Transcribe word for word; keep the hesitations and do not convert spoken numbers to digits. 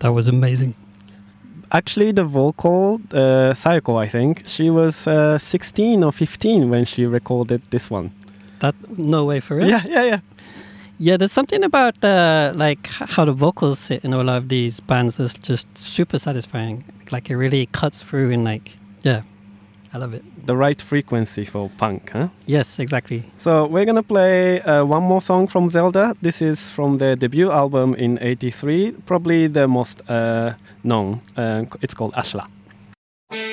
That was amazing. Actually, the vocal, uh, Sayoko, I think, she was uh, sixteen or fifteen when she recorded this one. That no way for it. Yeah, yeah, yeah. Yeah, there's something about uh, like h- how the vocals sit in a lot of these bands that's just super satisfying. Like it really cuts through and like, yeah, I love it. The right frequency for punk, huh? Yes, exactly. So we're gonna play uh, one more song from Zelda. This is from their debut album in eighty-three, probably the most uh, known. Uh, it's called Ashla.